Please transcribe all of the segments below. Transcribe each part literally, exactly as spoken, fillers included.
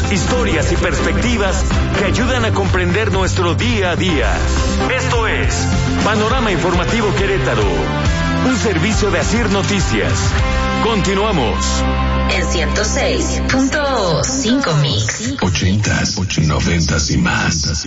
historias y perspectivas que ayudan a comprender nuestro día a día. Esto es Panorama Informativo Querétaro, un servicio de Asir Noticias. Continuamos. En ciento seis punto cinco Mix. Ochentas, noventas y más.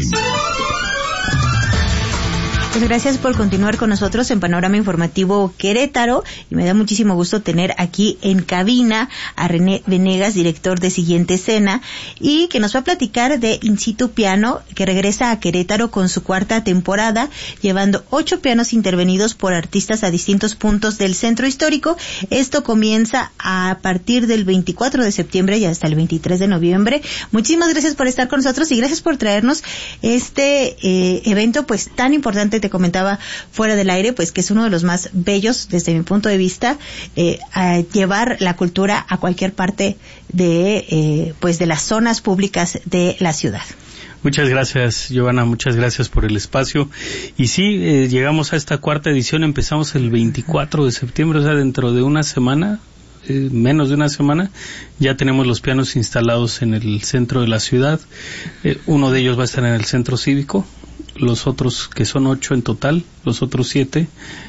Pues gracias por continuar con nosotros en Panorama Informativo Querétaro, y me da muchísimo gusto tener aquí en cabina a René Venegas, director de Siguiente Escena, y que nos va a platicar de In Situ Piano, que regresa a Querétaro con su cuarta temporada, llevando ocho pianos intervenidos por artistas a distintos puntos del centro histórico. Esto comienza a partir del veinticuatro de septiembre y hasta el veintitrés de noviembre. Muchísimas gracias por estar con nosotros y gracias por traernos este eh, evento pues tan importante. Te comentaba fuera del aire, pues que es uno de los más bellos desde mi punto de vista, eh, a llevar la cultura a cualquier parte de, eh, pues de las zonas públicas de la ciudad. Muchas gracias, Giovanna, muchas gracias por el espacio. Y sí, eh, llegamos a esta cuarta edición, empezamos el veinticuatro de septiembre, o sea, dentro de una semana, eh, menos de una semana, ya tenemos los pianos instalados en el centro de la ciudad. Eh, uno de ellos va a estar en el centro cívico, los otros, que son ocho en total, los otros siete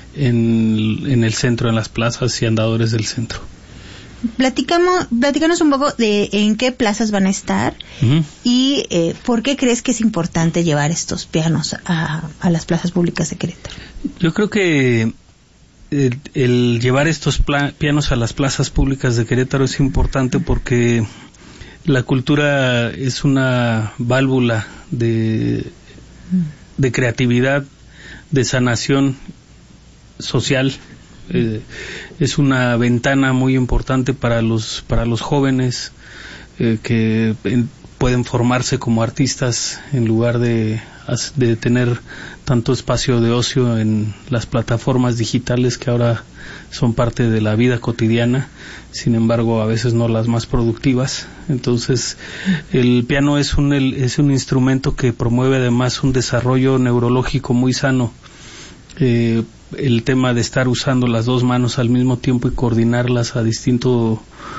en, en el centro, en las plazas y andadores del centro. Platicamos, platícanos un poco de en qué plazas van a estar uh-huh. y eh, por qué crees que es importante llevar estos pianos a, a las plazas públicas de Querétaro. Yo creo que el, el llevar estos pla- pianos a las plazas públicas de Querétaro es importante porque la cultura es una válvula de de creatividad, de sanación social, eh, es una ventana muy importante para los para los jóvenes eh, que en, pueden formarse como artistas en lugar de de tener tanto espacio de ocio en las plataformas digitales que ahora son parte de la vida cotidiana, sin embargo a veces no las más productivas. Entonces el piano es un el, es un instrumento que promueve además un desarrollo neurológico muy sano. Eh, el tema de estar usando las dos manos al mismo tiempo y coordinarlas a distinto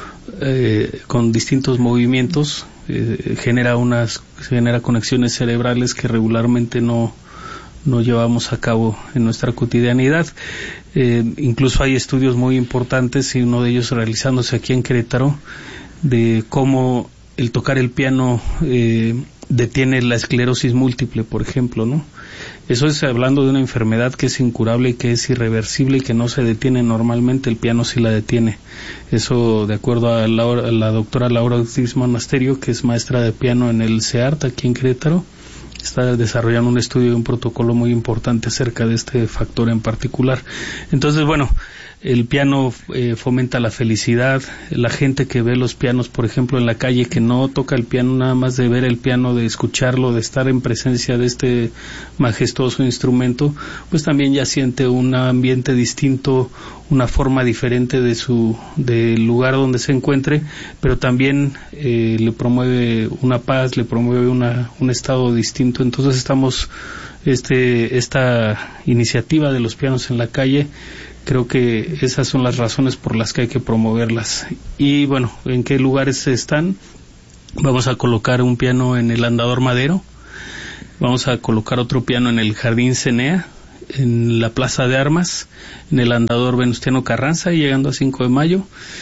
eh, con distintos movimientos eh, genera unas genera conexiones cerebrales que regularmente no no llevamos a cabo en nuestra cotidianidad. Eh, incluso hay estudios muy importantes, y uno de ellos realizándose aquí en Querétaro, de cómo el tocar el piano eh, detiene la esclerosis múltiple, por ejemplo, ¿no? Eso es hablando de una enfermedad que es incurable y que es irreversible y que no se detiene normalmente. El piano sí la detiene. Eso de acuerdo a la, a la doctora Laura Ortiz Monasterio, que es maestra de piano en el C E A R T aquí en Querétaro. Está desarrollando un estudio y un protocolo muy importante acerca de este factor en particular. Entonces, bueno, el piano eh, fomenta la felicidad. La gente que ve los pianos, por ejemplo, en la calle, que no toca el piano, nada más de ver el piano, de escucharlo, de estar en presencia de este majestuoso instrumento, pues también ya siente un ambiente distinto, una forma diferente de su del lugar donde se encuentre, pero también eh, le promueve una paz, le promueve una un estado distinto. Entonces estamos este esta iniciativa de los pianos en la calle, creo que esas son las razones por las que hay que promoverlas. Y bueno, ¿en qué lugares están? Vamos a colocar un piano en el Andador Madero, vamos a colocar otro piano en el Jardín Cenea, en la Plaza de Armas, en el Andador Venustiano Carranza, llegando a cinco de mayo,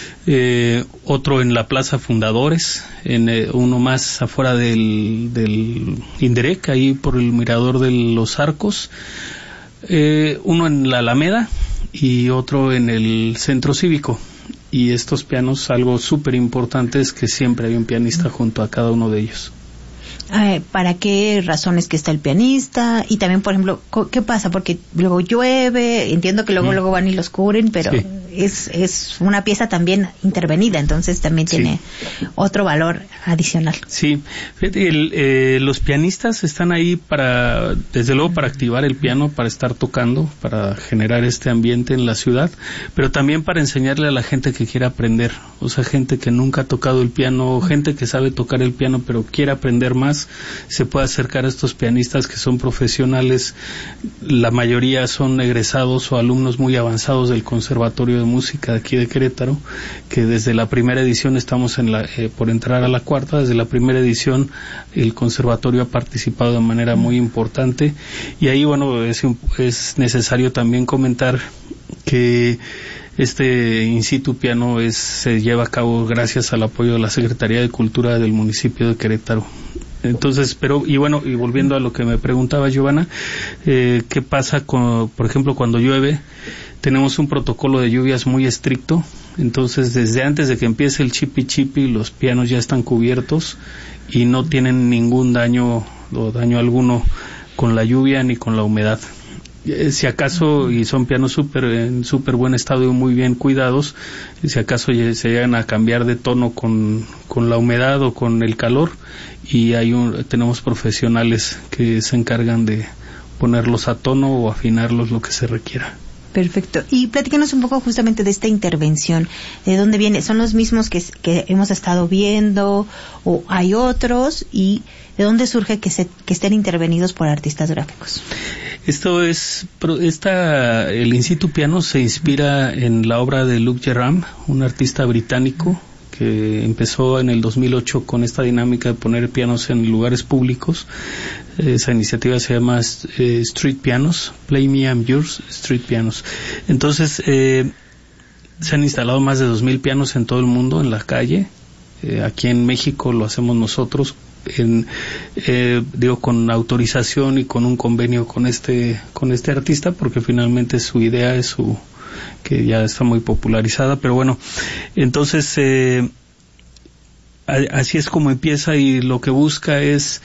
eh, otro en la Plaza Fundadores, en eh, uno más afuera del, del Inderec, ahí por el mirador de los Arcos, eh, uno en la Alameda y otro en el Centro Cívico. Y estos pianos, algo súper importante es que siempre hay un pianista junto a cada uno de ellos. Eh, ¿Para qué razones que está el pianista? Y también, por ejemplo, ¿qué pasa? Porque luego llueve, entiendo que luego mm. luego van y los cubren, pero sí. es es una pieza también intervenida, entonces también sí. tiene otro valor adicional. Sí, el, eh, los pianistas están ahí para, desde luego, para activar el piano, para estar tocando, para generar este ambiente en la ciudad, pero también para enseñarle a la gente que quiere aprender, o sea, gente que nunca ha tocado el piano, gente que sabe tocar el piano pero quiere aprender más, se puede acercar a estos pianistas que son profesionales. La mayoría son egresados o alumnos muy avanzados del Conservatorio de Música de aquí de Querétaro, que desde la primera edición estamos en la, eh, por entrar a la cuarta, desde la primera edición el conservatorio ha participado de manera muy importante, y ahí, bueno, es, es necesario también comentar que este In Situ Piano es, se lleva a cabo gracias al apoyo de la Secretaría de Cultura del municipio de Querétaro. Entonces, pero, y bueno, y volviendo a lo que me preguntaba Giovanna, eh, ¿qué pasa con, por ejemplo, cuando llueve? Tenemos un protocolo de lluvias muy estricto, entonces desde antes de que empiece el chipi chipi, los pianos ya están cubiertos y no tienen ningún daño o daño alguno con la lluvia ni con la humedad. Si acaso, y son pianos super, en súper buen estado y muy bien cuidados, si acaso se llegan a cambiar de tono con, con la humedad o con el calor, y hay un, tenemos profesionales que se encargan de ponerlos a tono o afinarlos lo que se requiera. Perfecto. Y platícanos un poco justamente de esta intervención. ¿De dónde viene? ¿Son los mismos que, que hemos estado viendo o hay otros? ¿Y de dónde surge que, se, que estén intervenidos por artistas gráficos? Esto es, esta, el In Situ Piano se inspira en la obra de Luc Jerram, un artista británico que empezó en el dos mil ocho con esta dinámica de poner pianos en lugares públicos. Esa iniciativa se llama eh, Street Pianos, Play Me I'm Yours, Street Pianos. Entonces, eh, se han instalado más de dos mil pianos en todo el mundo, en la calle. Eh, aquí en México lo hacemos nosotros, en, eh, digo, con autorización y con un convenio con este, con este artista, porque finalmente su idea es su, que ya está muy popularizada, pero bueno, entonces eh, así es como empieza, y lo que busca es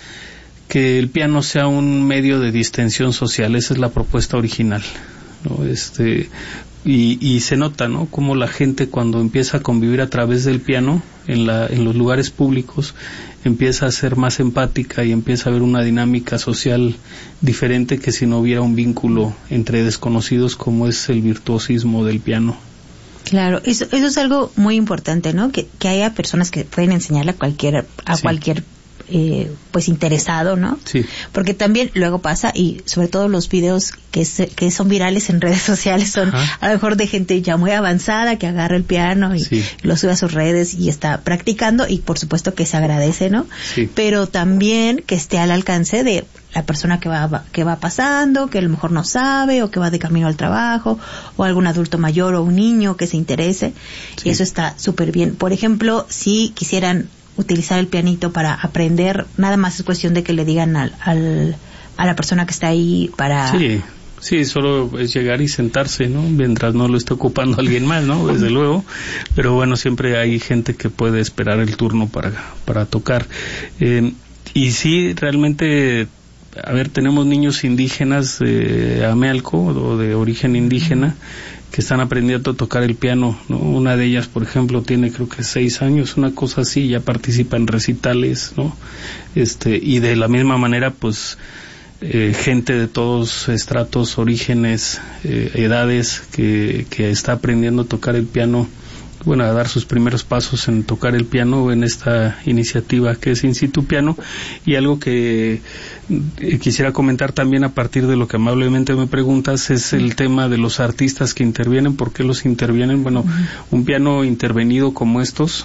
que el piano sea un medio de distensión social. Esa es la propuesta original, ¿no? Este, y, y se nota, ¿no?, como la gente cuando empieza a convivir a través del piano en la, en los lugares públicos, empieza a ser más empática y empieza a haber una dinámica social diferente que si no hubiera un vínculo entre desconocidos como es el virtuosismo del piano. Claro, eso, eso es algo muy importante, ¿no? Que, que haya personas que pueden enseñarle a cualquier, a sí. cualquier eh, pues interesado, ¿no? Sí. Porque también luego pasa, y sobre todo los videos que, se, que son virales en redes sociales son Ajá. a lo mejor de gente ya muy avanzada que agarra el piano y sí. lo sube a sus redes y está practicando, y por supuesto que se agradece, ¿no? Sí. Pero también que esté al alcance de la persona que va, que va pasando, que a lo mejor no sabe, o que va de camino al trabajo, o algún adulto mayor o un niño que se interese, sí. y eso está súper bien. Por ejemplo, si quisieran utilizar el pianito para aprender, nada más es cuestión de que le digan al, al a la persona que está ahí para... Sí, sí, solo es llegar y sentarse, ¿no? Mientras no lo esté ocupando alguien más, ¿no? Desde luego, pero bueno, siempre hay gente que puede esperar el turno para, para tocar. Eh, y sí, realmente, a ver, tenemos niños indígenas de Amealco, o de origen indígena, que están aprendiendo a tocar el piano, ¿no? Una de ellas, por ejemplo, tiene creo que seis años, una cosa así, ya participa en recitales, ¿no? Este, y de la misma manera, pues, eh, gente de todos estratos, orígenes, eh, edades, que, que está aprendiendo a tocar el piano, bueno, a dar sus primeros pasos en tocar el piano en esta iniciativa que es In Situ Piano. Y algo que eh, quisiera comentar también a partir de lo que amablemente me preguntas es el tema de los artistas que intervienen. ¿Por qué los intervienen? Bueno, uh-huh. un piano intervenido como estos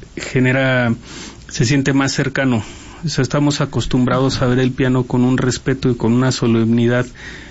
genera, se siente más cercano. O sea, estamos acostumbrados a ver el piano con un respeto y con una solemnidad,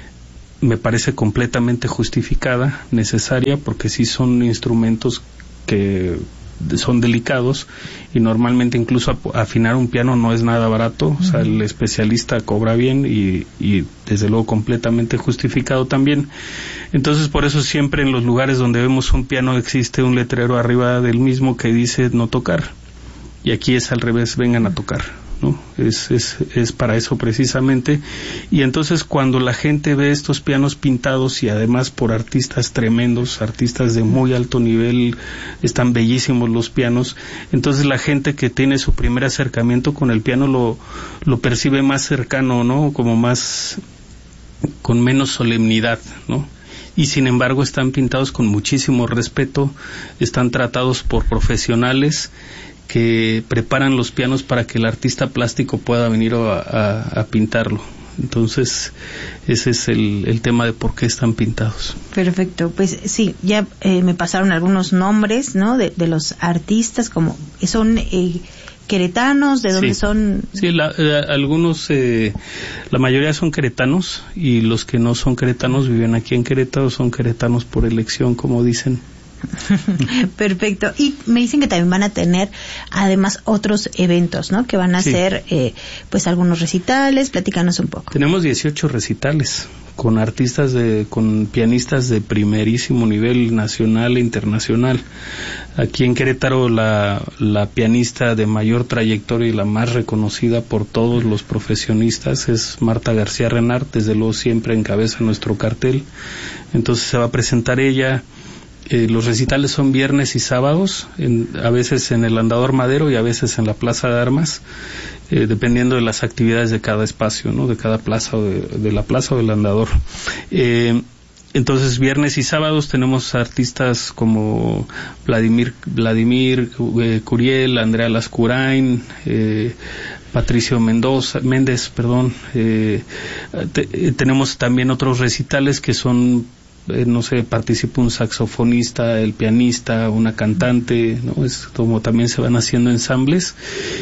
me parece completamente justificada, necesaria, porque sí son instrumentos que son delicados, y normalmente incluso afinar un piano no es nada barato. O sea, el especialista cobra bien, y, y desde luego completamente justificado también. Entonces, por eso siempre en los lugares donde vemos un piano existe un letrero arriba del mismo que dice no tocar, y aquí es al revés, vengan a tocar, ¿no? Es, es, es para eso precisamente. Y entonces cuando la gente ve estos pianos pintados, y además por artistas tremendos, artistas de muy alto nivel, están bellísimos los pianos, entonces la gente que tiene su primer acercamiento con el piano lo, lo percibe más cercano, ¿no? Como más, con menos solemnidad, ¿no? Y sin embargo están pintados con muchísimo respeto, están tratados por profesionales que preparan los pianos para que el artista plástico pueda venir a, a, a pintarlo. Entonces, ese es el, el tema de por qué están pintados. Perfecto, pues sí, ya eh, me pasaron algunos nombres, ¿no? De, de los artistas, como son eh, queretanos, ¿de dónde sí. son? Sí, la, eh, algunos, eh, la mayoría son queretanos, y los que no son queretanos viven aquí en Querétaro, son queretanos por elección, como dicen. Perfecto. Y me dicen que también van a tener además otros eventos, ¿no? Que van a sí. ser eh, pues algunos recitales. Platícanos un poco. Tenemos dieciocho recitales con artistas de, con pianistas de primerísimo nivel nacional e internacional. Aquí en Querétaro la, la pianista de mayor trayectoria y la más reconocida por todos los profesionistas es Marta García Renart, desde luego siempre encabeza nuestro cartel. Entonces se va a presentar ella. Eh, los recitales son viernes y sábados, en, a veces en el Andador Madero y a veces en la Plaza de Armas, eh, dependiendo de las actividades de cada espacio, ¿no? De cada plaza, o de, de la plaza o del Andador. Eh, entonces, viernes y sábados tenemos artistas como Vladimir, Vladimir eh, Curiel, Andrea Lascurain, eh, Patricio Mendoza, Méndez, perdón. Eh, te, eh, tenemos también otros recitales que son Eh, no sé, participa un saxofonista, el pianista, una cantante, ¿no? Es como también se van haciendo ensambles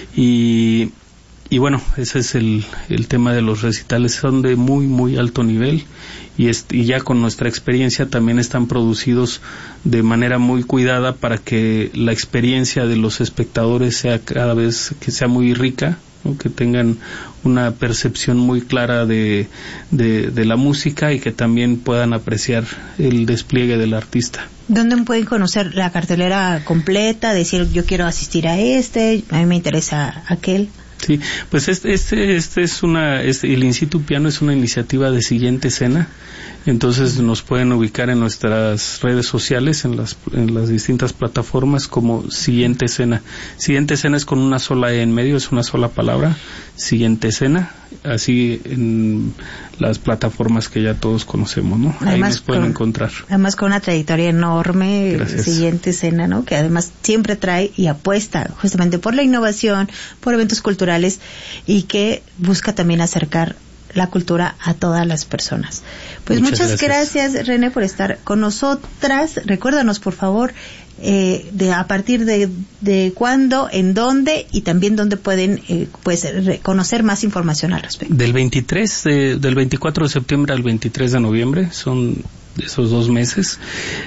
y, y bueno, ese es el, el tema de los recitales, son de muy, muy alto nivel y, est- y ya con nuestra experiencia también están producidos de manera muy cuidada para que la experiencia de los espectadores sea cada vez que sea muy rica, ¿no? Que tengan una percepción muy clara de, de, de la música y que también puedan apreciar el despliegue del artista. ¿Dónde pueden conocer la cartelera completa? Decir, yo quiero asistir a este, a mí me interesa aquel. Sí, pues este, este, este es una, este, el In Situ Piano es una iniciativa de Siguiente Escena. Entonces nos pueden ubicar en nuestras redes sociales, en las, en las distintas plataformas como Siguiente Escena. Siguiente Escena es con una sola E en medio, es una sola palabra, Siguiente Escena, así en las plataformas que ya todos conocemos, ¿no? Ahí Además, nos pueden con, encontrar. Además con una trayectoria enorme, Gracias. Siguiente Escena, ¿no? Que además siempre trae y apuesta justamente por la innovación, por eventos culturales y que busca también acercar la cultura a todas las personas. Pues muchas, muchas gracias. gracias, René, por estar con nosotras. Recuérdanos, por favor, eh, de a partir de, de cuándo, en dónde y también dónde pueden eh, pues re- conocer más información al respecto. Del veintitrés, de, del veinticuatro de septiembre al veintitrés de noviembre, son esos dos meses.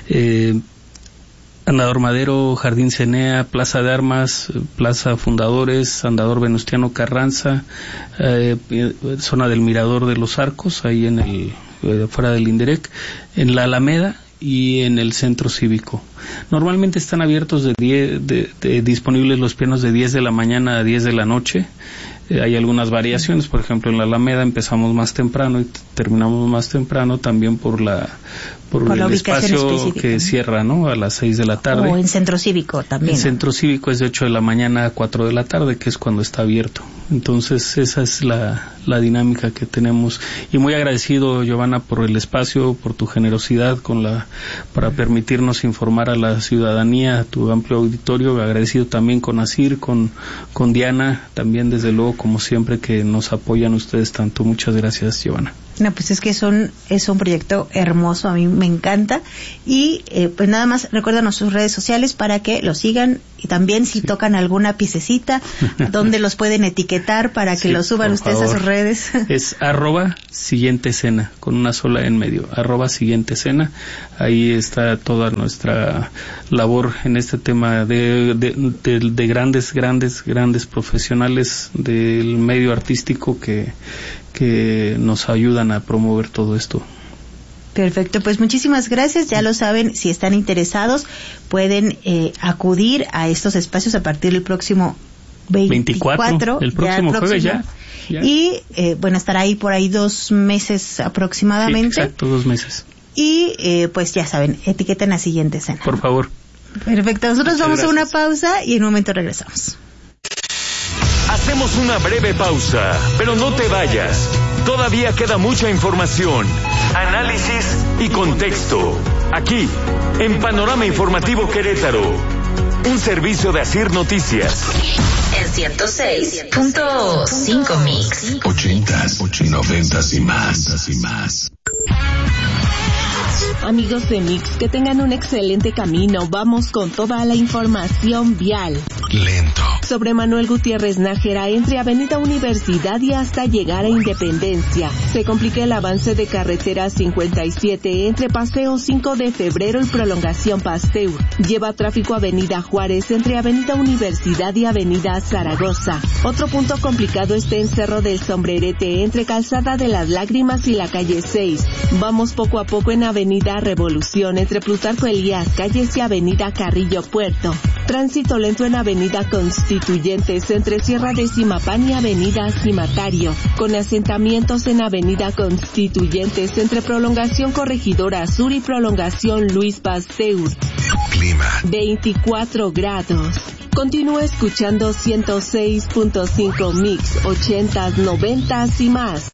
Eh, Andador Madero, Jardín Cenea, Plaza de Armas, Plaza Fundadores, Andador Venustiano Carranza, eh, zona del Mirador de los Arcos, ahí en el, eh, fuera del Indirec, en la Alameda y en el Centro Cívico. Normalmente están abiertos de, diez, de, de disponibles los pianos de diez de la mañana a diez de la noche. Eh, hay algunas variaciones, por ejemplo en la Alameda empezamos más temprano y t- terminamos más temprano también por la por, por el la espacio que cierra, ¿no? A las seis de la tarde. O en Centro Cívico también. El ¿no? Centro Cívico es de ocho de la mañana a cuatro de la tarde, que es cuando está abierto. Entonces esa es la, la dinámica que tenemos. Y muy agradecido, Giovanna, por el espacio, por tu generosidad con la para permitirnos informar a la ciudadanía, a tu amplio auditorio. Agradecido también con Asir, con, con Diana, también desde luego, como siempre, que nos apoyan ustedes tanto. Muchas gracias, Giovanna. No, pues es que son, es un proyecto hermoso, a mí me encanta. Y eh, pues nada más, recuérdanos sus redes sociales para que lo sigan y también si sí. tocan alguna piececita, ¿dónde los pueden etiquetar para que sí, lo suban ustedes favor. a sus redes? Es arroba Siguiente Escena, con una sola en medio, arroba Siguiente Escena. Ahí está toda nuestra labor en este tema de, de, de, de grandes, grandes, grandes profesionales del medio artístico que que nos ayudan a promover todo esto. Perfecto, pues muchísimas gracias. Ya lo saben, si están interesados pueden eh, acudir a estos espacios a partir del próximo veinticuatro, veinticuatro el próximo, ya, el próximo jueves ya, ya. Y eh, bueno, estará ahí por ahí dos meses aproximadamente. Sí, exacto, dos meses. Y eh, pues ya saben, etiqueten a Siguiente Escena. Por favor. Perfecto, nosotros Muchas vamos gracias. a una pausa y en un momento regresamos. Hacemos una breve pausa, pero no te vayas. Todavía queda mucha información, análisis y contexto. Aquí, en Panorama Informativo Querétaro, un servicio de Asir Noticias. Es ciento seis punto cinco Mix. Ochentas, noventas y más, y más. Amigos de Mix, que tengan un excelente camino. Vamos con toda la información vial. Lento. Sobre Manuel Gutiérrez Nájera, entre Avenida Universidad y hasta llegar a Independencia. Se complica el avance de carretera cincuenta y siete entre Paseo cinco de febrero y Prolongación Pasteur. Lleva tráfico Avenida Juárez entre Avenida Universidad y Avenida Zaragoza. Otro punto complicado está en Cerro del Sombrerete entre Calzada de las Lágrimas y la calle seis. Vamos poco a poco en Avenida Revolución entre Plutarco Elías Calles y Avenida Carrillo Puerto. Tránsito lento en Avenida Constituyentes entre Sierra de Zimapán y Avenida Cimatario, con asentamientos en Avenida Constituyentes entre Prolongación Corregidora Sur y Prolongación Luis Pasteur. Clima. veinticuatro grados. Continúa escuchando ciento seis punto cinco Mix, ochentas, noventas y más.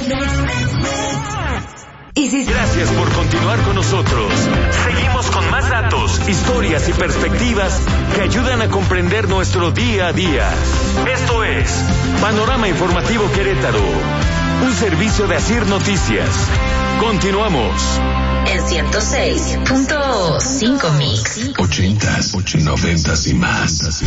Gracias por continuar con nosotros. Seguimos con más datos, historias y perspectivas que ayudan a comprender nuestro día a día. Esto es Panorama Informativo Querétaro, un servicio de Asir Noticias. Continuamos. En ciento seis punto cinco Mix. Ochentas, noventas y más.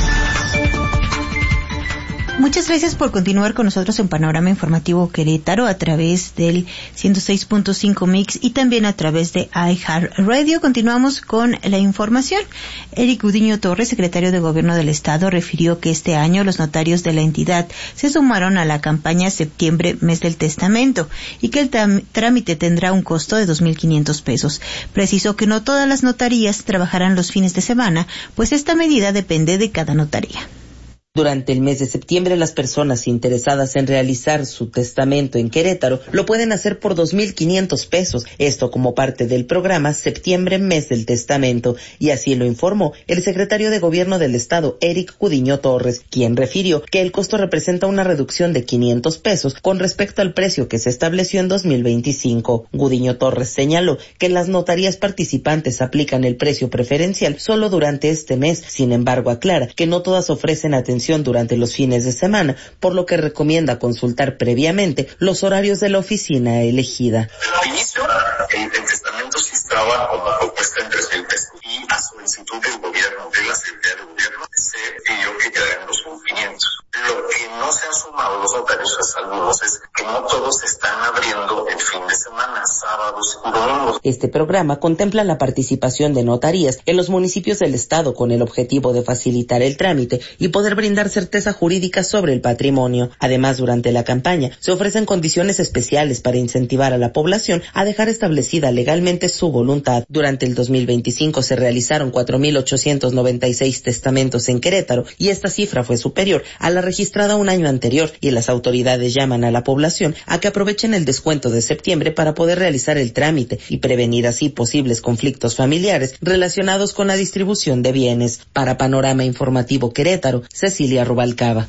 Muchas gracias por continuar con nosotros en Panorama Informativo Querétaro a través del ciento seis punto cinco Mix y también a través de iHeartRadio. Continuamos con la información. Eric Gudiño Torres, secretario de Gobierno del Estado, refirió que este año los notarios de la entidad se sumaron a la campaña Septiembre, Mes del Testamento, y que el tam- trámite tendrá un costo de dos mil quinientos pesos. Precisó que no todas las notarías trabajarán los fines de semana, pues esta medida depende de cada notaría. Durante el mes de septiembre, las personas interesadas en realizar su testamento en Querétaro lo pueden hacer por dos mil quinientos pesos, esto como parte del programa Septiembre, Mes del Testamento, y así lo informó el secretario de Gobierno del Estado, Eric Gudiño Torres, quien refirió que el costo representa una reducción de quinientos pesos con respecto al precio que se estableció en dos mil veinticinco. Gudiño Torres señaló que las notarías participantes aplican el precio preferencial solo durante este mes, sin embargo aclara que no todas ofrecen atención durante los fines de semana, por lo que recomienda consultar previamente los horarios de la oficina elegida. Al inicio, el, el testamento sí estaba como propuesta en tres mil pesos y a solicitud del gobierno, de la Secretaría de Gobierno, se pidió que quedaran los mil quinientos. Lo que no se han sumado los notarios a algunos es que no todos están abriendo el fin de semana, sábados y domingos. Este programa contempla la participación de notarías en los municipios del estado con el objetivo de facilitar el trámite y poder brindar certeza jurídica sobre el patrimonio. Además, durante la campaña se ofrecen condiciones especiales para incentivar a la población a dejar establecida legalmente su voluntad. Durante el dos mil veinticinco se realizaron cuatro mil ochocientos noventa y seis testamentos en Querétaro y esta cifra fue superior a la registrada un año anterior, y las autoridades llaman a la población a que aprovechen el descuento de septiembre para poder realizar el trámite y prevenir así posibles conflictos familiares relacionados con la distribución de bienes. Para Panorama Informativo Querétaro, Cecilia Rubalcaba.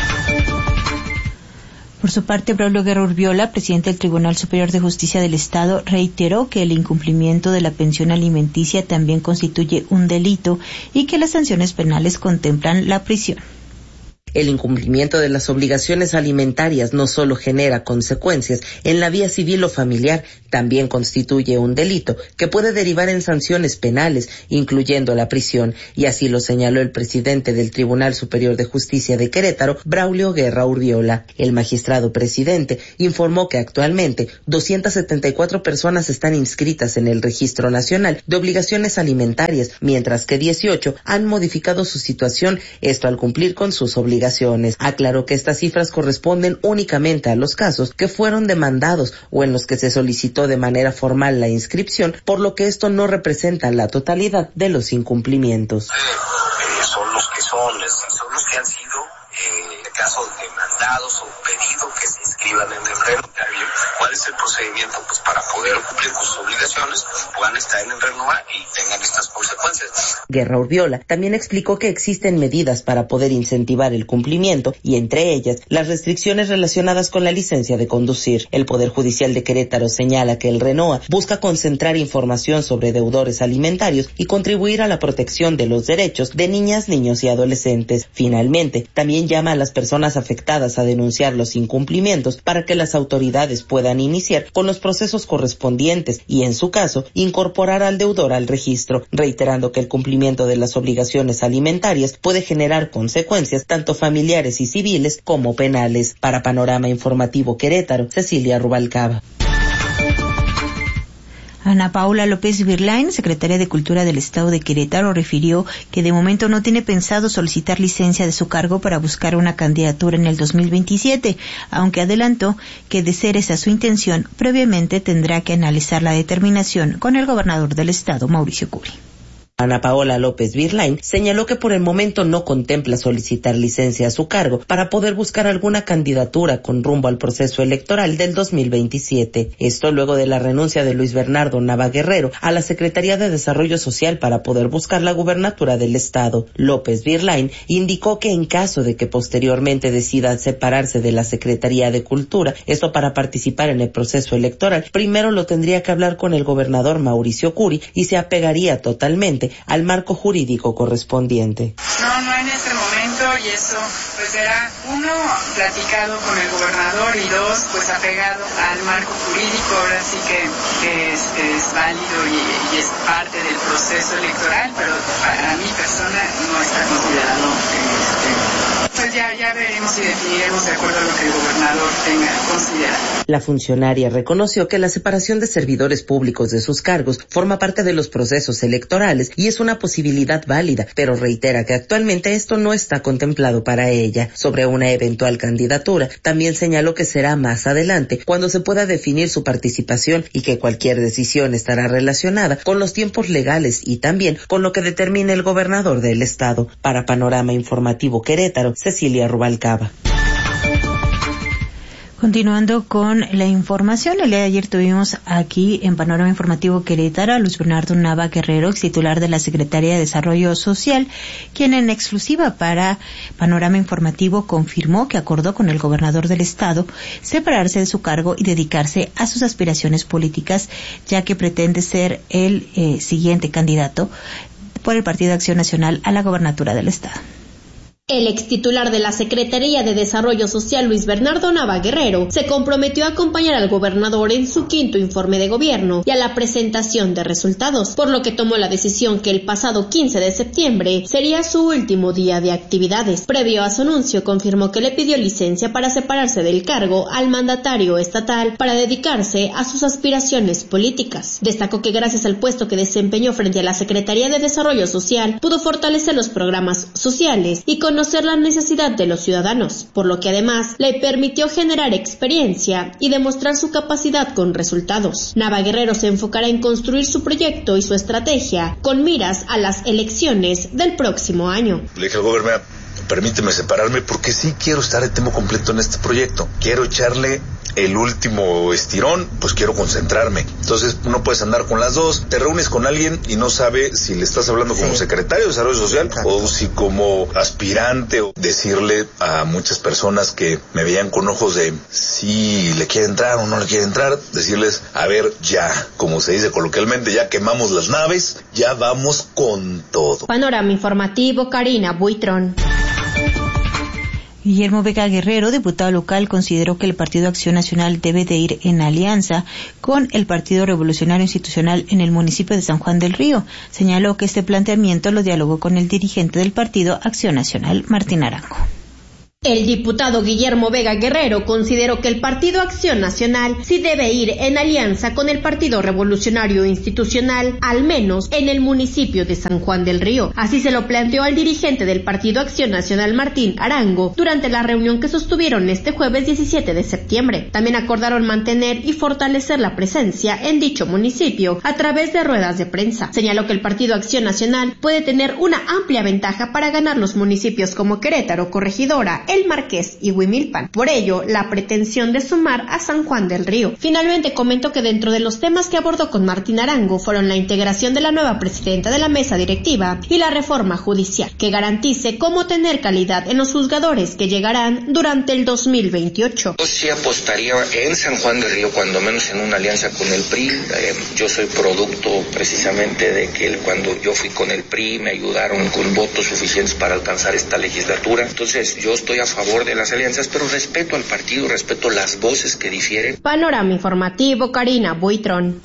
Por su parte, Braulio Guerra Urbiola, presidente del Tribunal Superior de Justicia del Estado, reiteró que el incumplimiento de la pensión alimenticia también constituye un delito y que las sanciones penales contemplan la prisión. El incumplimiento de las obligaciones alimentarias no solo genera consecuencias en la vía civil o familiar, también constituye un delito que puede derivar en sanciones penales, incluyendo la prisión, y así lo señaló el presidente del Tribunal Superior de Justicia de Querétaro, Braulio Guerra Urbiola. El magistrado presidente informó que actualmente doscientas setenta y cuatro personas están inscritas en el Registro Nacional de Obligaciones Alimentarias, mientras que dieciocho han modificado su situación, esto al cumplir con sus obligaciones. Aclaró que estas cifras corresponden únicamente a los casos que fueron demandados o en los que se solicitó de manera formal la inscripción, por lo que esto no representa la totalidad de los incumplimientos. Eh, son los que son, son los que han sido, eh, casos demandados o pedido que se inscriban en el reglamentario. ¿Cuál es el procedimiento pues para poder cumplir con sus obligaciones, puedan estar en el RENOA y tengan estas consecuencias. Guerra Urbiola también explicó que existen medidas para poder incentivar el cumplimiento y entre ellas las restricciones relacionadas con la licencia de conducir. El Poder Judicial de Querétaro señala que el RENOA busca concentrar información sobre deudores alimentarios y contribuir a la protección de los derechos de niñas, niños y adolescentes. Finalmente, también llama a las personas afectadas a denunciar los incumplimientos para que las autoridades puedan iniciar con los procesos correspondientes y, en su caso, incorporar al deudor al registro, reiterando que el cumplimiento de las obligaciones alimentarias puede generar consecuencias tanto familiares y civiles como penales. Para Panorama Informativo Querétaro, Cecilia Rubalcaba. Ana Paula López Virlain, secretaria de Cultura del Estado de Querétaro, refirió que de momento no tiene pensado solicitar licencia de su cargo para buscar una candidatura en el dos mil veintisiete, aunque adelantó que de ser esa su intención, previamente tendrá que analizar la determinación con el gobernador del Estado, Mauricio Curi. Ana Paola López Virlain señaló que por el momento no contempla solicitar licencia a su cargo para poder buscar alguna candidatura con rumbo al proceso electoral del dos mil veintisiete. Esto luego de la renuncia de Luis Bernardo Nava Guerrero a la Secretaría de Desarrollo Social para poder buscar la gubernatura del Estado. López Virlain indicó que en caso de que posteriormente decida separarse de la Secretaría de Cultura, esto para participar en el proceso electoral, primero lo tendría que hablar con el gobernador Mauricio Curi y se apegaría totalmente al marco jurídico correspondiente. No, no en este momento, y eso pues será uno platicado con el gobernador y dos pues apegado al marco jurídico, ahora sí que, que es, es válido y, y es parte del proceso electoral, pero para mi persona no está considerado este, pues ya, ya veremos y definiremos de acuerdo a lo que el gobernador tenga considerado. La funcionaria reconoció que la separación de servidores públicos de sus cargos forma parte de los procesos electorales y es una posibilidad válida, pero reitera que actualmente esto no está contemplado para ella. Sobre una eventual candidatura, también señaló que será más adelante cuando se pueda definir su participación y que cualquier decisión estará relacionada con los tiempos legales y también con lo que determine el gobernador del estado. Para Panorama Informativo Querétaro, Cecilia Rubalcaba. Continuando con la información, el día de ayer tuvimos aquí en Panorama Informativo Querétaro a Luis Bernardo Nava Guerrero, ex titular de la Secretaría de Desarrollo Social, quien en exclusiva para Panorama Informativo confirmó que acordó con el gobernador del estado separarse de su cargo y dedicarse a sus aspiraciones políticas, ya que pretende ser el eh, siguiente candidato por el Partido Acción Nacional a la gobernatura del estado. El ex titular de la Secretaría de Desarrollo Social, Luis Bernardo Nava Guerrero, se comprometió a acompañar al gobernador en su quinto informe de gobierno y a la presentación de resultados, por lo que tomó la decisión que el pasado quince de septiembre sería su último día de actividades. Previo a su anuncio, confirmó que le pidió licencia para separarse del cargo al mandatario estatal para dedicarse a sus aspiraciones políticas. Destacó que gracias al puesto que desempeñó frente a la Secretaría de Desarrollo Social, pudo fortalecer los programas sociales y con conocer la necesidad de los ciudadanos, por lo que además le permitió generar experiencia y demostrar su capacidad con resultados. Nava Guerrero se enfocará en construir su proyecto y su estrategia con miras a las elecciones del próximo año. Le dije al gobernador, permíteme separarme porque sí quiero estar de tiempo completo en este proyecto. Quiero echarle el último estirón, pues quiero concentrarme. Entonces no puedes andar con las dos. Te reúnes con alguien y no sabe si le estás hablando como sí. secretario de Desarrollo Social Exacto. o si como aspirante. O decirle a muchas personas que me veían con ojos de si le quiere entrar o no le quiere entrar, decirles, a ver, ya, como se dice coloquialmente, ya quemamos las naves, ya vamos con todo. Panorama Informativo, Karina Buitrón. Guillermo Vega Guerrero, diputado local, consideró que el Partido Acción Nacional debe de ir en alianza con el Partido Revolucionario Institucional en el municipio de San Juan del Río. Señaló que este planteamiento lo dialogó con el dirigente del Partido Acción Nacional, Martín Arango. El diputado Guillermo Vega Guerrero consideró que el Partido Acción Nacional sí debe ir en alianza con el Partido Revolucionario Institucional, al menos en el municipio de San Juan del Río. Así se lo planteó al dirigente del Partido Acción Nacional, Martín Arango, durante la reunión que sostuvieron este jueves diecisiete de septiembre. También acordaron mantener y fortalecer la presencia en dicho municipio a través de ruedas de prensa. Señaló que el Partido Acción Nacional puede tener una amplia ventaja para ganar los municipios como Querétaro, Corregidora, El Marqués y Huimilpan. Por ello, la pretensión de sumar a San Juan del Río. Finalmente comentó que dentro de los temas que abordó con Martín Arango fueron la integración de la nueva presidenta de la mesa directiva y la reforma judicial, que garantice cómo tener calidad en los juzgadores que llegarán durante el dos mil veintiocho. Yo sí apostaría en San Juan del Río, cuando menos en una alianza con el P R I. Eh, yo soy producto precisamente de que el, cuando yo fui con el P R I me ayudaron con votos suficientes para alcanzar esta legislatura. Entonces yo estoy a favor de las alianzas, pero respeto al partido, respeto las voces que difieren. Panorama informativo, Karina Buitrón.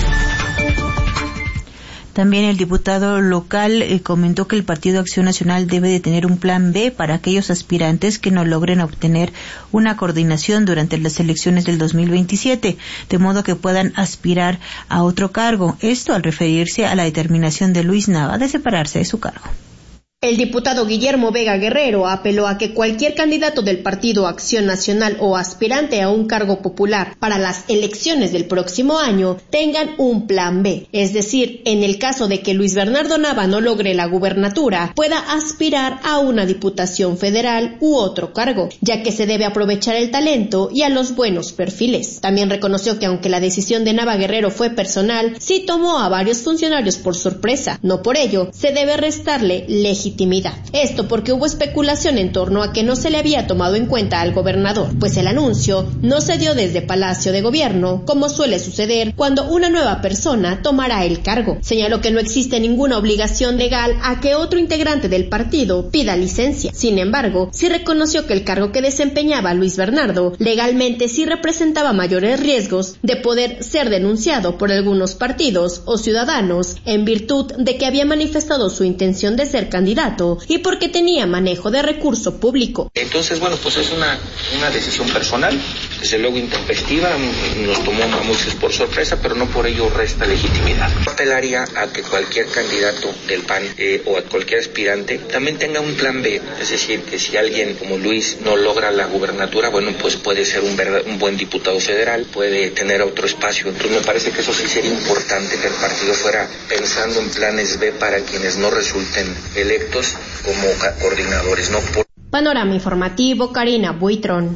También el diputado local eh, comentó que el Partido Acción Nacional debe de tener un plan B para aquellos aspirantes que no logren obtener una coordinación durante las elecciones del dos mil veintisiete, de modo que puedan aspirar a otro cargo. Esto al referirse a la determinación de Luis Nava de separarse de su cargo. El diputado Guillermo Vega Guerrero apeló a que cualquier candidato del Partido Acción Nacional o aspirante a un cargo popular para las elecciones del próximo año tengan un plan B, es decir, en el caso de que Luis Bernardo Nava no logre la gubernatura, pueda aspirar a una diputación federal u otro cargo, ya que se debe aprovechar el talento y a los buenos perfiles. También reconoció que aunque la decisión de Nava Guerrero fue personal, sí tomó a varios funcionarios por sorpresa, no por ello se debe restarle legitimidad. Esto porque hubo especulación en torno a que no se le había tomado en cuenta al gobernador, pues el anuncio no se dio desde Palacio de Gobierno, como suele suceder cuando una nueva persona tomará el cargo. Señaló que no existe ninguna obligación legal a que otro integrante del partido pida licencia. Sin embargo, sí reconoció que el cargo que desempeñaba Luis Bernardo legalmente sí representaba mayores riesgos de poder ser denunciado por algunos partidos o ciudadanos en virtud de que había manifestado su intención de ser candidato y porque tenía manejo de recurso público. Entonces, bueno, pues es una, una decisión personal, desde luego intempestiva, nos tomó a muchos por sorpresa, pero no por ello resta legitimidad. Apelaría a que cualquier candidato del P A N eh, o a cualquier aspirante también tenga un plan B, es decir, que si alguien como Luis no logra la gubernatura, bueno, pues puede ser un, verdad, un buen diputado federal, puede tener otro espacio. Entonces me parece que eso sí sería importante, que el partido fuera pensando en planes B para quienes no resulten electos como coordinadores, ¿no? Por... Panorama informativo, Karina Buitrón.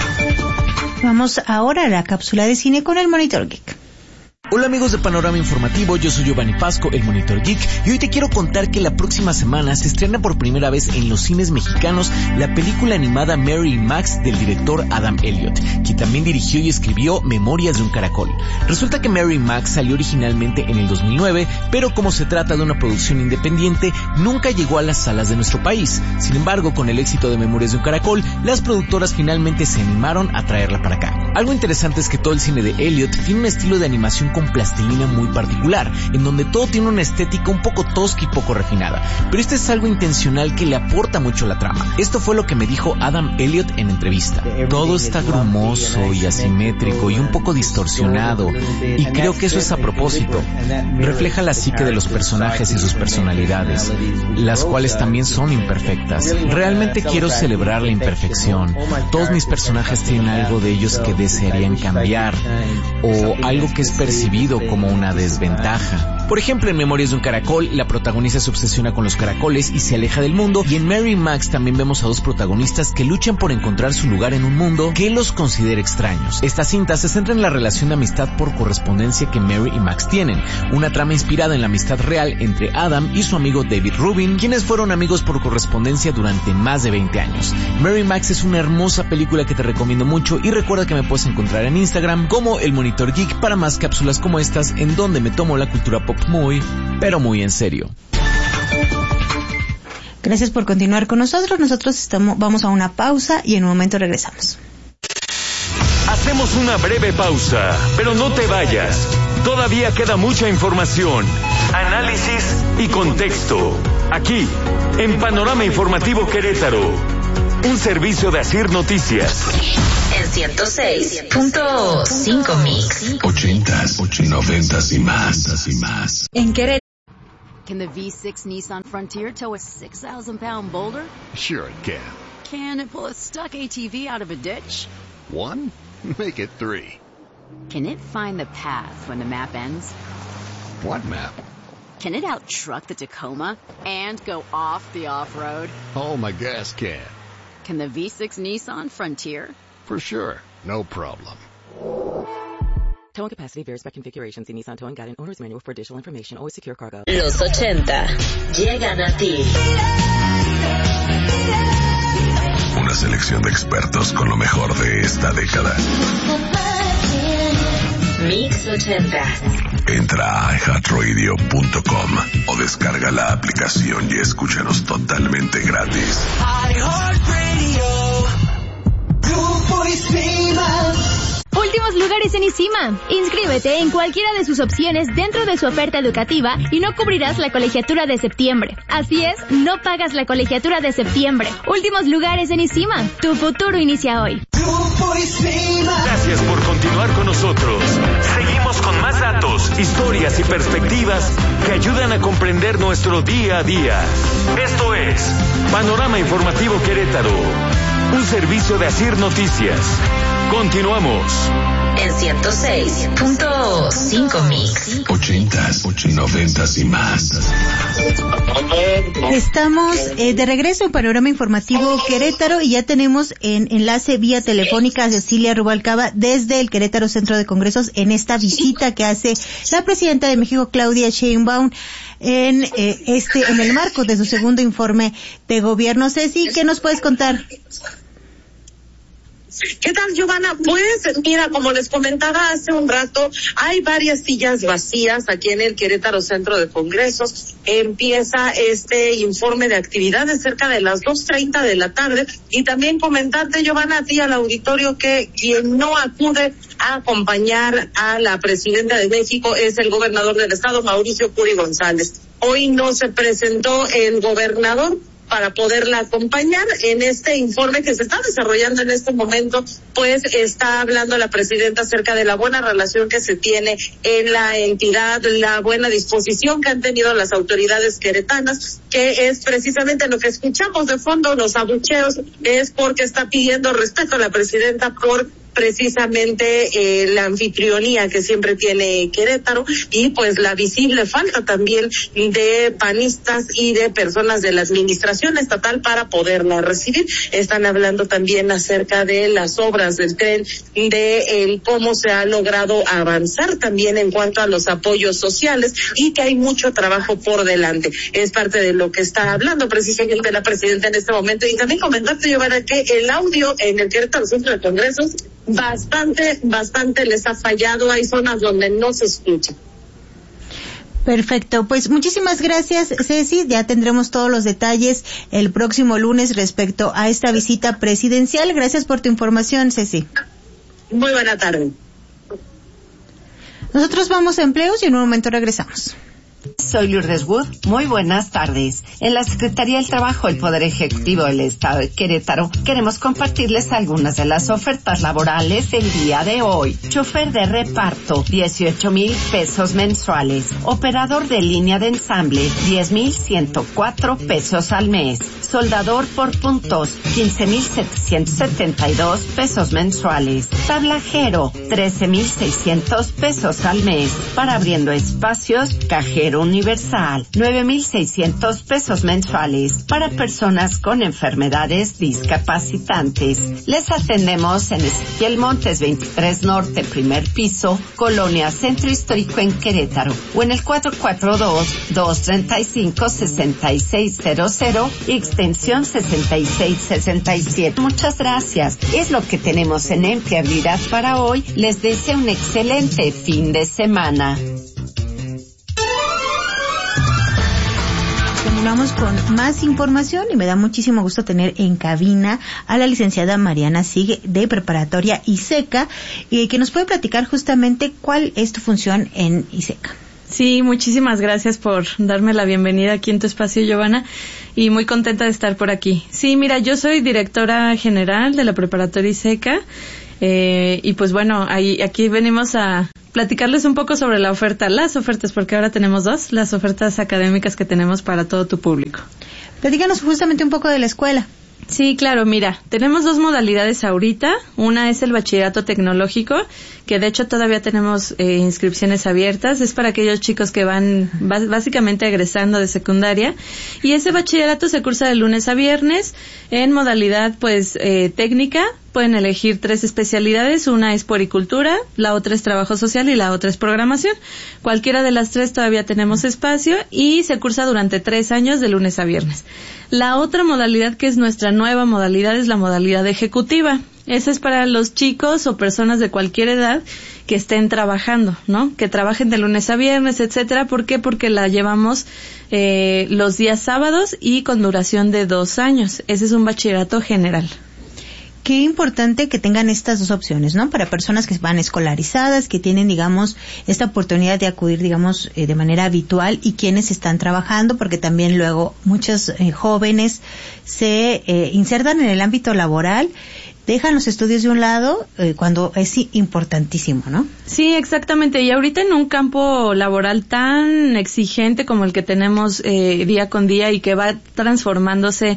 Vamos ahora a la cápsula de cine con el Monitor Geek. Hola amigos de Panorama Informativo, yo soy Giovanni Pasco, el Monitor Geek, y hoy te quiero contar que la próxima semana se estrena por primera vez en los cines mexicanos la película animada Mary y Max del director Adam Elliott, quien también dirigió y escribió Memorias de un Caracol. Resulta que Mary y Max salió originalmente en el dos mil nueve, pero como se trata de una producción independiente, nunca llegó a las salas de nuestro país. Sin embargo, con el éxito de Memorias de un Caracol, las productoras finalmente se animaron a traerla para acá. Algo interesante es que todo el cine de Elliott tiene un estilo de animación con plastilina muy particular, en donde todo tiene una estética un poco tosca y poco refinada, pero este es algo intencional que le aporta mucho a la trama. Esto fue lo que me dijo Adam Elliott en entrevista. Todo está grumoso y asimétrico y un poco distorsionado, y creo que eso es a propósito. Refleja la psique de los personajes y sus personalidades, las cuales también son imperfectas. Realmente quiero celebrar la imperfección. Todos mis personajes tienen algo de ellos que desearían cambiar, o algo que es percibido como una desventaja. Por ejemplo, en Memorias de un Caracol, la protagonista se obsesiona con los caracoles y se aleja del mundo, y en Mary y Max también vemos a dos protagonistas que luchan por encontrar su lugar en un mundo que los considera extraños. Esta cinta se centra en la relación de amistad por correspondencia que Mary y Max tienen, una trama inspirada en la amistad real entre Adam y su amigo David Rubin, quienes fueron amigos por correspondencia durante más de veinte años. Mary y Max es una hermosa película que te recomiendo mucho, y recuerda que me puedes encontrar en Instagram como el Monitor Geek para más cápsulas como estas, en donde me tomo la cultura pop muy, pero muy en serio. Gracias por continuar con nosotros. Nosotros estamos, vamos a una pausa y en un momento regresamos. Hacemos una breve pausa, pero no te vayas. Todavía queda mucha información, análisis y contexto. Aquí, en Panorama Informativo Querétaro, un servicio de Asir Noticias. En ciento seis punto cinco Mix. Ochentas, noventas y más, y más. En Querétaro. Can the V six Nissan Frontier tow a six thousand pound boulder? Sure it can. Can it pull a stuck A T V out of a ditch? One? Make it three. Can it find the path when the map ends? What map? Can it out-truck the Tacoma and go off the off-road? Oh, my gas can. Can the V six Nissan Frontier? For sure. No problem. Towing capacity varies by configuration. See Nissan Towing Guide and Owner's Manual for additional information. Always secure cargo. Los ochenta llegan a ti. Una selección de expertos con lo mejor de esta década. Mix ochenta. Entra a i heart radio punto com o descarga la aplicación y escúchanos totalmente gratis. Últimos lugares en ICIMA. Inscríbete en cualquiera de sus opciones dentro de su oferta educativa y no cubrirás la colegiatura de septiembre. Así es, no pagas la colegiatura de septiembre. Últimos lugares en ICIMA. Tu futuro inicia hoy. Gracias por continuar con nosotros. Seguimos con más datos, historias y perspectivas que ayudan a comprender nuestro día a día. Esto es Panorama Informativo Querétaro, un servicio de Asir Noticias. Continuamos. En ciento seis punto cinco Mix. Ochentas, noventas y más. Estamos eh, de regreso en Panorama Informativo Querétaro y ya tenemos en enlace vía telefónica a Cecilia Rubalcaba desde el Querétaro Centro de Congresos en esta visita que hace la presidenta de México, Claudia Sheinbaum, en eh, este en el marco de su segundo informe de gobierno. Ceci, ¿qué nos puedes contar? ¿Qué tal, Giovanna? Pues, mira, como les comentaba hace un rato, hay varias sillas vacías aquí en el Querétaro Centro de Congresos. Empieza este informe de actividades cerca de las dos treinta de la tarde. Y también comentarte, Giovanna, a ti al auditorio, que quien no acude a acompañar a la presidenta de México es el gobernador del estado, Mauricio Curi González. Hoy no se presentó el gobernador para poderla acompañar en este informe que se está desarrollando en este momento. Pues está hablando la presidenta acerca de la buena relación que se tiene en la entidad, la buena disposición que han tenido las autoridades queretanas, que es precisamente lo que escuchamos de fondo, los abucheos, es porque está pidiendo respeto a la presidenta por precisamente eh, la anfitrionía que siempre tiene Querétaro y pues la visible falta también de panistas y de personas de la administración estatal para poderla recibir. Están hablando también acerca de las obras del tren, de el cómo se ha logrado avanzar también en cuanto a los apoyos sociales y que hay mucho trabajo por delante. Es parte de lo que está hablando precisamente la presidenta en este momento. Y también comentarte, Giovanna, que el audio en el Querétaro Centro de Congresos bastante, bastante les ha fallado. Hay zonas donde no se escucha. Perfecto, pues muchísimas gracias, Ceci. Ya tendremos todos los detalles el próximo lunes respecto a esta visita presidencial. Gracias por tu información, Ceci. Muy buena tarde. Nosotros vamos a empleos y en un momento regresamos. Soy Lourdes Wood. Muy buenas tardes. En la Secretaría del Trabajo, el Poder Ejecutivo del Estado de Querétaro, queremos compartirles algunas de las ofertas laborales del día de hoy. Chofer de reparto, dieciocho mil pesos mensuales. Operador de línea de ensamble, diez mil ciento cuatro pesos al mes. Soldador por puntos, quince mil setecientos setenta y dos pesos mensuales. Tablajero, trece mil seiscientos pesos al mes. Para abriendo espacios, cajero universal, nueve mil seiscientos pesos mensuales. Para personas con enfermedades discapacitantes. Les atendemos en Ezequiel Montes veintitrés Norte, primer piso, Colonia Centro Histórico en Querétaro, o en el cuatro cuatro dos, dos tres cinco, seis seis cero cero y extensión sesenta y seis sesenta y siete. Muchas gracias. Es lo que tenemos en empleabilidad para hoy. Les deseo un excelente fin de semana. Continuamos con más información y me da muchísimo gusto tener en cabina a la licenciada Mariana Sigue de Preparatoria ISECA, y que nos puede platicar justamente cuál es tu función en ISECA. Sí, muchísimas gracias por darme la bienvenida aquí en tu espacio, Giovanna, y muy contenta de estar por aquí. Sí, mira, yo soy directora general de la Preparatoria ISECA, eh, y pues bueno, ahí, aquí venimos a platicarles un poco sobre la oferta, las ofertas, porque ahora tenemos dos, las ofertas académicas que tenemos para todo tu público. Platícanos justamente un poco de la escuela. Sí, claro, mira, tenemos dos modalidades ahorita. Una es el bachillerato tecnológico, que de hecho todavía tenemos eh, inscripciones abiertas. Es para aquellos chicos que van básicamente egresando de secundaria. Y ese bachillerato se cursa de lunes a viernes en modalidad pues eh, técnica. Pueden elegir tres especialidades, una es puericultura, la otra es trabajo social y la otra es programación. Cualquiera de las tres todavía tenemos espacio y se cursa durante tres años de lunes a viernes. La otra modalidad, que es nuestra nueva modalidad, es la modalidad ejecutiva. Esa es para los chicos o personas de cualquier edad que estén trabajando, ¿no? Que trabajen de lunes a viernes, etcétera. ¿Por qué? Porque la llevamos eh, los días sábados y con duración de dos años. Ese es un bachillerato general. Qué importante que tengan estas dos opciones, ¿no? Para personas que van escolarizadas, que tienen, digamos, esta oportunidad de acudir, digamos, eh, de manera habitual, y quienes están trabajando, porque también luego muchos eh, jóvenes se eh, insertan en el ámbito laboral, dejan los estudios de un lado eh, cuando es importantísimo, ¿no? Sí, exactamente. Y ahorita en un campo laboral tan exigente como el que tenemos eh, día con día y que va transformándose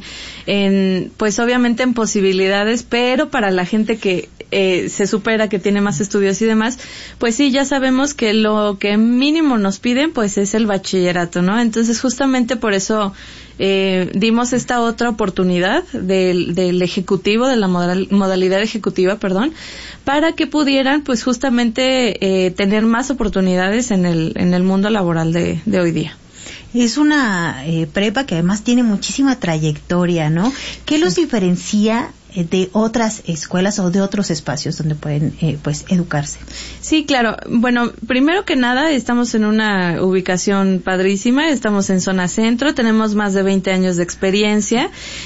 en, pues obviamente en posibilidades, pero para la gente que eh, se supera, que tiene más estudios y demás, pues sí, ya sabemos que lo que mínimo nos piden, pues es el bachillerato, ¿no? Entonces justamente por eso Eh, dimos esta otra oportunidad del, del ejecutivo, de la modal, modalidad ejecutiva, perdón, para que pudieran, pues justamente, eh, tener más oportunidades en el, en el mundo laboral de, de hoy día. Es una eh, prepa que además tiene muchísima trayectoria, ¿no? ¿Qué los diferencia de otras escuelas o de otros espacios donde pueden eh, pues educarse? Sí, claro. Bueno, primero que nada, estamos en una ubicación padrísima, estamos en zona centro, tenemos más de veinte años de experiencia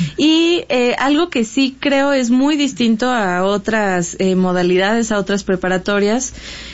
y eh, algo que sí creo es muy distinto a otras eh, modalidades, a otras preparatorias,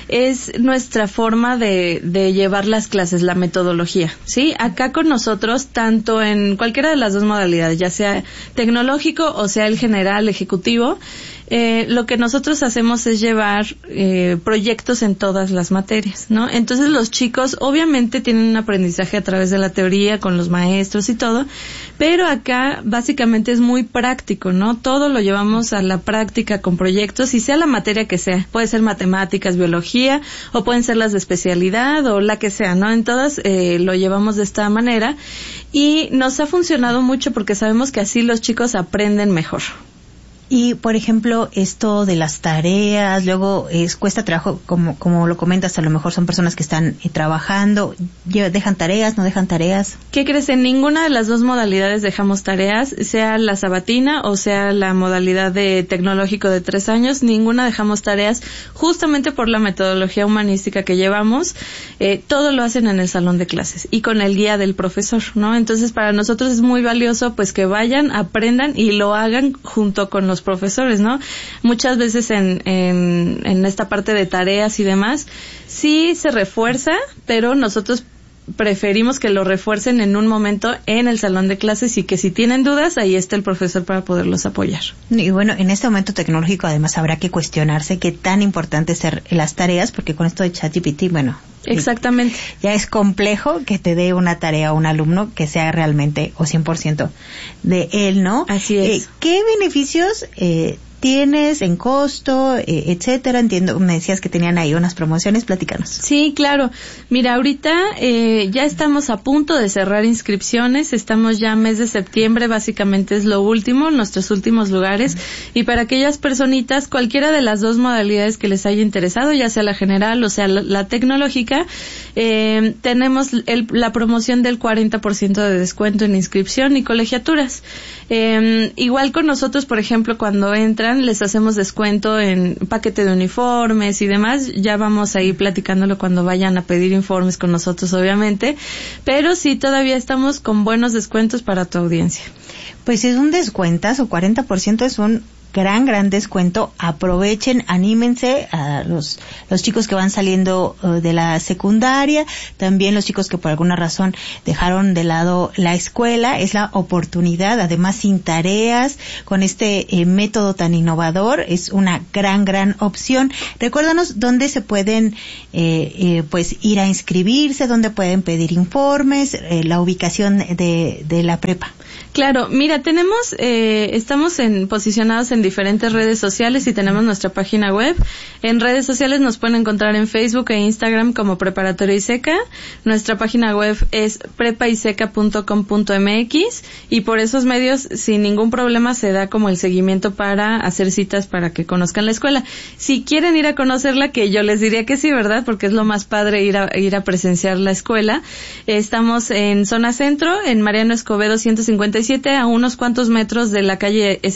es nuestra forma de, de llevar las clases, la metodología, ¿sí? Acá con nosotros, tanto en cualquiera de las dos modalidades, ya sea tecnológico o sea el general, ejecutivo, eh, lo que nosotros hacemos es llevar eh, proyectos en todas las materias, ¿no? Entonces los chicos obviamente tienen un aprendizaje a través de la teoría con los maestros y todo, pero acá básicamente es muy práctico, ¿no? Todo lo llevamos a la práctica con proyectos y sea la materia que sea, puede ser matemáticas, biología o pueden ser las de especialidad o la que sea, ¿no? En todas eh, lo llevamos de esta manera y nos ha funcionado mucho porque sabemos que así los chicos aprenden mejor. Y, por ejemplo, esto de las tareas, luego es cuesta trabajo, como como lo comentas, a lo mejor son personas que están eh, trabajando, dejan tareas, no dejan tareas. ¿Qué crees? En ninguna de las dos modalidades dejamos tareas, sea la sabatina o sea la modalidad de tecnológico de tres años, ninguna dejamos tareas, justamente por la metodología humanística que llevamos, eh, todo lo hacen en el salón de clases y con el guía del profesor, ¿no? Entonces, para nosotros es muy valioso, pues, que vayan, aprendan y lo hagan junto con los profesores, ¿no? Muchas veces en, en, en esta parte de tareas y demás, sí se refuerza, pero nosotros preferimos que lo refuercen en un momento en el salón de clases y que si tienen dudas, ahí está el profesor para poderlos apoyar. Y bueno, en este momento tecnológico además habrá que cuestionarse qué tan importante ser las tareas, porque con esto de ChatGPT, bueno, exactamente, ya es complejo que te dé una tarea a un alumno que sea realmente o cien por ciento de él, ¿no? Así es. Eh, ¿Qué beneficios eh, tienes en costo, eh, etcétera? Entiendo, me decías que tenían ahí unas promociones, platícanos. Sí, claro. Mira, ahorita eh, ya estamos a punto de cerrar inscripciones, estamos ya mes de septiembre, básicamente es lo último, nuestros últimos lugares, y para aquellas personitas, cualquiera de las dos modalidades que les haya interesado, ya sea la general o sea la, la tecnológica, eh, tenemos el, la promoción del cuarenta por ciento de descuento en inscripción y colegiaturas. Eh, igual con nosotros, por ejemplo, cuando entran, les hacemos descuento en paquete de uniformes y demás, ya vamos a ir platicándolo cuando vayan a pedir informes con nosotros, obviamente, pero sí todavía estamos con buenos descuentos para tu audiencia. Pues es un descuentazo, cuarenta por ciento es un gran, gran descuento. Aprovechen, anímense a los, los chicos que van saliendo uh, de la secundaria, también los chicos que por alguna razón dejaron de lado la escuela, es la oportunidad, además sin tareas, con este eh, método tan innovador, es una gran, gran opción. Recuérdanos dónde se pueden eh, eh, pues ir a inscribirse, dónde pueden pedir informes, eh, la ubicación de, de la prepa. Claro, mira, tenemos, eh, estamos en, posicionados en diferentes redes sociales y tenemos nuestra página web. En redes sociales nos pueden encontrar en Facebook e Instagram como Preparatoria ISECA. Nuestra página web es prepaiseca punto com punto m x y por esos medios, sin ningún problema, se da como el seguimiento para hacer citas para que conozcan la escuela. Si quieren ir a conocerla, que yo les diría que sí, ¿verdad? Porque es lo más padre ir a, ir a presenciar la escuela. Estamos en zona centro, en Mariano Escobedo ciento cincuenta y siete, a unos cuantos metros de la calle